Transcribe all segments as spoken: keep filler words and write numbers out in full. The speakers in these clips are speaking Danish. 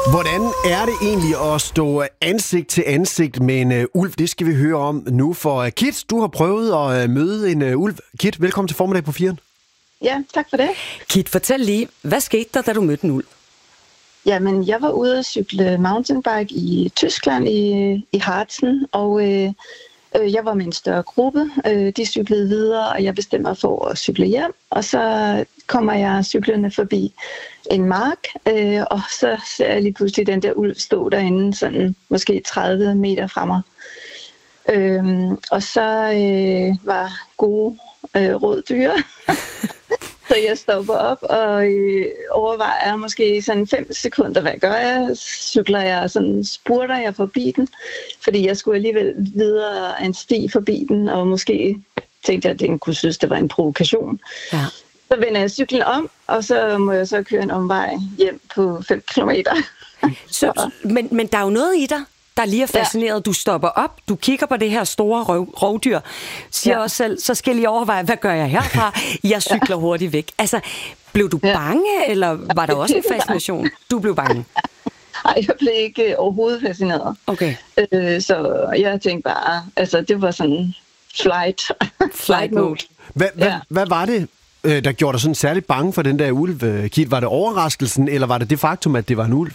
Hvordan er det egentlig at stå ansigt til ansigt med en uh, ulv? Det skal vi høre om nu, for uh, Kit, du har prøvet at uh, møde en uh, ulv. Kit, velkommen til Formiddag på Firen. Ja, tak for det. Kit, fortæl lige, hvad skete der, da du mødte en ulv? Jamen, jeg var ude at cykle mountainbike i Tyskland, i, i Harzen, og øh, øh, jeg var med en større gruppe. Øh, de cyklede videre, og jeg bestemte mig for at cykle hjem. Og så kommer jeg cyklerne forbi en mark, øh, og så ser jeg lige pludselig den der ulv stå derinde, sådan måske tredive meter fra mig. Øh, og så øh, var gode øh, råd dyre. Så jeg stopper op og øh, overvejer måske sådan fem sekunder, hvad gør jeg? Cykler jeg, sådan spurter jeg forbi den, fordi jeg skulle alligevel videre en sti forbi den, og måske tænkte jeg, at den kunne synes, det var en provokation. Ja. Så vender jeg cyklen om, og så må jeg så køre en omvej hjem på fem kilometer. Så, men, men der er jo noget i dig, der lige er fascineret. Ja. Du stopper op, du kigger på det her store røv, rovdyr, siger ja. også selv, så skal jeg lige overveje, hvad gør jeg herfra? Jeg cykler ja. hurtigt væk. Altså, blev du bange, ja. eller var der også en fascination? Du blev bange? Nej, jeg blev ikke overhovedet fascineret. Okay. Øh, så jeg tænkte bare, altså det var sådan flight. Flight mode. Hvad, hvad, ja. hvad var det, der gjorde dig sådan særligt bange for den der ulv, Kit? Var det overraskelsen, eller var det det faktum, at det var en ulv?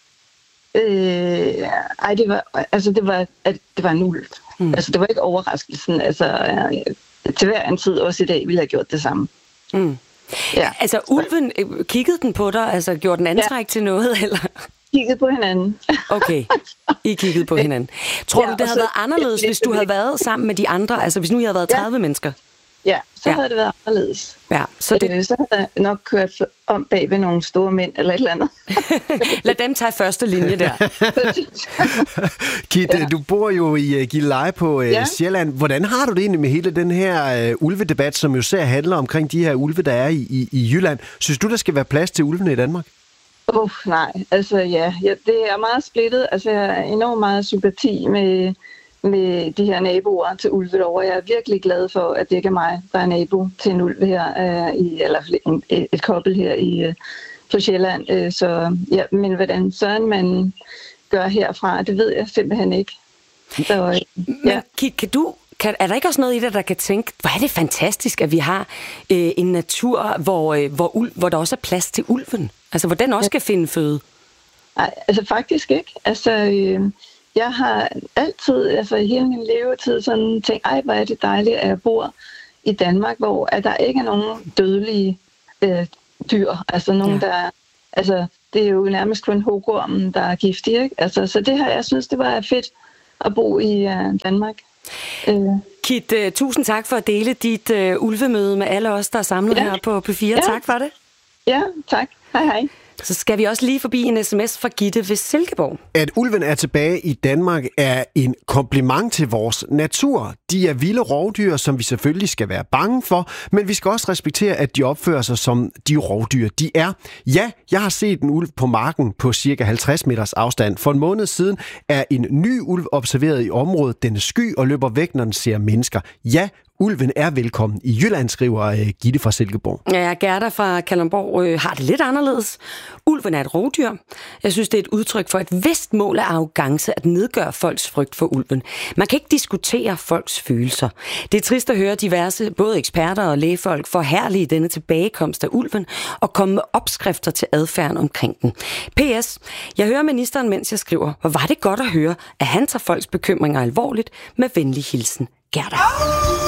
Øh, ej, det var, altså det var, at det var en ulv. Mm. Altså det var ikke overraskelsen. Altså til hver en tid, også i dag, ville jeg have gjort det samme. Mm. Ja. Altså ulven, kiggede den på dig? Altså gjorde den antræk ja. til noget, eller? Kiggede på hinanden. Okay, I kiggede på hinanden. Tror ja, du, det havde så, været anderledes, hvis du havde været sammen med de andre? Altså hvis nu I havde været tredive ja. mennesker? Ja, så ja. havde det været anderledes. Ja, så, det... øh, så havde jeg nok kørt om bag ved nogle store mænd eller et eller andet. Lad dem tage første linje der. Kit, ja. du bor jo i uh, Gilleleje på uh, ja. Sjælland. Hvordan har du det egentlig med hele den her uh, ulvedebat, som jo ser handler omkring de her ulve, der er i, i, i Jylland? Synes du, der skal være plads til ulvene i Danmark? Åh, oh, nej. Altså ja, ja, det er meget splittet. Altså jeg har enormt meget sympati med... med de her naboer til ulve derovre. Jeg er virkelig glad for, at det ikke er mig, der er nabo til en ulv her, øh, i, eller en, et kobbel her i, øh, på Sjælland. Øh, så, ja, men hvordan sådan man gør herfra, det ved jeg simpelthen ikke. Så, øh, ja. Men Kit, kan du, kan, er der ikke også noget i dig, der kan tænke, hvor er det fantastisk, at vi har øh, en natur, hvor, øh, hvor, ul, hvor der også er plads til ulven? Altså, hvor den også skal finde føde? Nej, altså faktisk ikke. Altså... Øh, Jeg har altid, altså hele min levetid, sådan tænkt, ej, hvor er det dejligt, at jeg bor i Danmark, hvor at der ikke er nogen dødelige øh, dyr. Altså nogen, ja. der, altså det er jo nærmest kun hugormen, der er giftig, ikke? Altså, så det her, jeg synes, det var fedt at bo i øh, Danmark. Øh. Kit, uh, tusind tak for at dele dit uh, ulvemøde med alle os, der er samlet ja. her på P fire. Ja. Tak for det. Ja, tak. Hej hej. Så skal vi også lige forbi en sms fra Gitte ved Silkeborg. At ulven er tilbage i Danmark er en kompliment til vores natur. De er vilde rovdyr, som vi selvfølgelig skal være bange for, men vi skal også respektere, at de opfører sig som de rovdyr, de er. Ja, jeg har set en ulv på marken på cirka halvtreds meters afstand. For en måned siden er en ny ulv observeret i området. Den er sky og løber væk, når den ser mennesker. Ja, ulven er velkommen i Jylland, skriver uh, Gitte fra Silkeborg. Ja, Gerda fra Kalundborg øh, har det lidt anderledes. Ulven er et rovdyr. Jeg synes, det er et udtryk for et vist mål af arrogance at nedgøre folks frygt for ulven. Man kan ikke diskutere folks følelser. Det er trist at høre diverse, både eksperter og lægefolk, forherlige denne tilbagekomst af ulven og komme med opskrifter til adfærden omkring den. P S. Jeg hører ministeren, mens jeg skriver, hvor var det godt at høre, at han tager folks bekymringer alvorligt. Med venlig hilsen, Gerda.